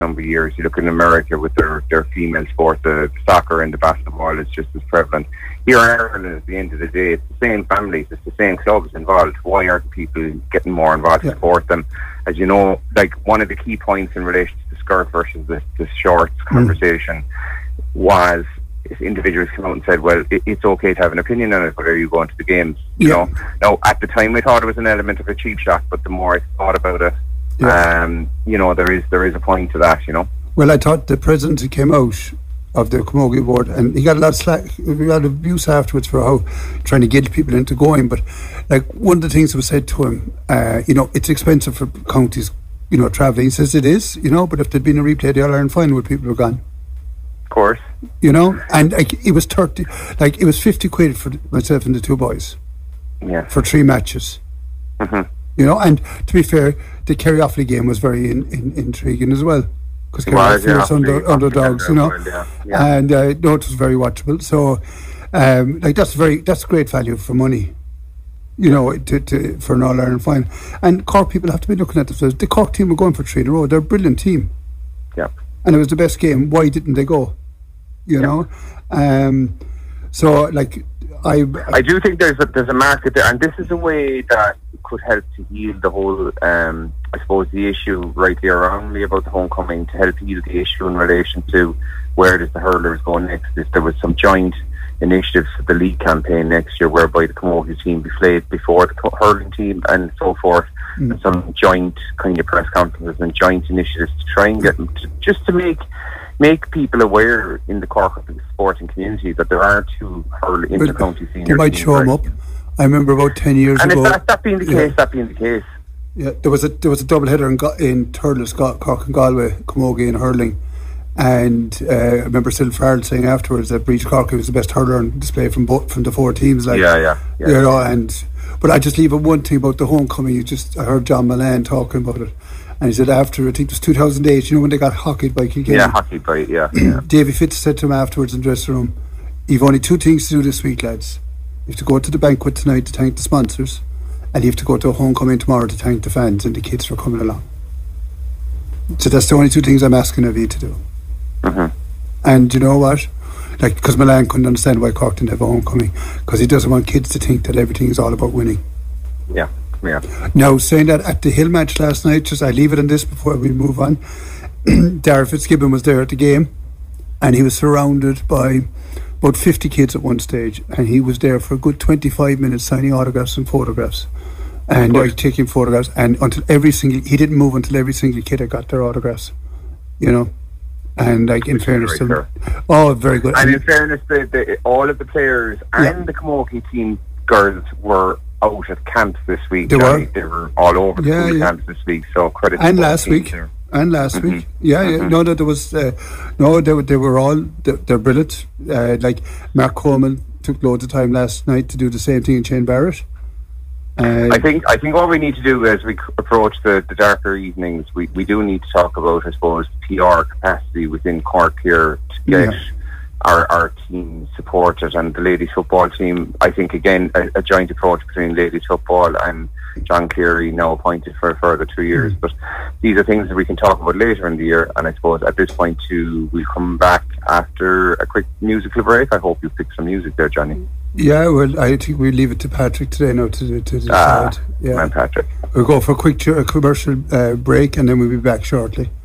number of years. You look in America with their female sport, the soccer and the basketball is just as prevalent. Here in Ireland, at the end of the day, it's the same families, it's the same clubs involved. Why aren't people getting more involved to support them? As you know, like one of the key points in relation to the skirt versus the shorts conversation was if individuals come out and said, well, it's okay to have an opinion on it, but are you going to the games? You know? Now, at the time I thought it was an element of a cheap shot, but the more I thought about it, you know, there is a point to that, you know. Well, I thought the president who came out of the Camogie board, and he got a lot of slack, a lot of abuse afterwards for how trying to get people into going, but like one of the things that was said to him, you know, it's expensive for counties, you know, travelling. He says it is, you know, but if there'd been a replay of the All-Ireland final, would people have gone? Of course. You know, and like it was 30, like it was 50 quid for myself and the two boys. Yeah. For 3 matches. You know, and to be fair, the Kerry Offaly game was very intriguing as well, because Kerry Offaly was underdogs, you know, and no, it was very watchable. So, like that's great value for money, you know, for an All-Ireland final. And Cork people have to be looking at themselves. The Cork team were going for 3 in a row. They're a brilliant team. Yeah. And it was the best game. Why didn't they go? You know, so like I do think there's a market there, and this is a way that could help to heal the whole, I suppose, the issue, rightly or wrongly, about the homecoming, to help heal the issue in relation to where does the hurlers go next. If there was some joint initiatives for the league campaign next year, whereby the Camogie team be played before the hurling team and so forth, and some joint kind of press conferences and joint initiatives to try and get them to make people aware in the Cork sporting community that there are 2 inter-county senior teams. They might show them up. I remember about 10 years ago. And if that being the case, Yeah, there was a double header in Turles, Cork and Galway, Camogie and hurling. And I remember Sil Farrell saying afterwards that Breach Cork was the best hurler on display from the 4 teams. Like, yeah. You know, but I just leave it one thing about the homecoming. I heard John Mullane talking about it. And he said after, I think it was 2008, you know, when they got hockeyed by Kilkenny. Yeah, hockeyed by, yeah. Davy Fitz said to him afterwards in the dressing room, you've only 2 things to do this week, lads. You have to go to the banquet tonight to thank the sponsors, and you have to go to a homecoming tomorrow to thank the fans and the kids for coming along. So that's the only 2 things I'm asking of you to do. And you know what? Like, because Milan couldn't understand why Cork didn't have a homecoming, because he doesn't want kids to think that everything is all about winning. Yeah. Now, saying that, at the Hill match last night, just I leave it on this before we move on, Darragh Fitzgibbon was there at the game, and he was surrounded by about 50 kids at one stage, and he was there for a good 25 minutes signing autographs and photographs, and taking photographs, and he didn't move until every single kid had got their autographs, you know. And like, in fairness to them, very good. And in fairness, all of the players and the Camogie team girls were out at camps this week. They were all over the camps this week. So credit. And last week. Week, no, there was they were all they're brilliant. Like Mark Coleman took loads of time last night to do the same thing in Shane Barrett. I think what we need to do as we approach the darker evenings, we do need to talk about, I suppose, PR capacity within Cork here to get our team supported, and the ladies football team. I think again a joint approach between ladies football and John Cleary, now appointed for a further 2 years. But these are things that we can talk about later in the year, and I suppose at this point too we'll come back after a quick musical break. I hope you picked some music there, Johnny. Yeah, well, I think we'll leave it to Patrick today now to decide. Man, Patrick. We'll go for a quick commercial break, and then we'll be back shortly.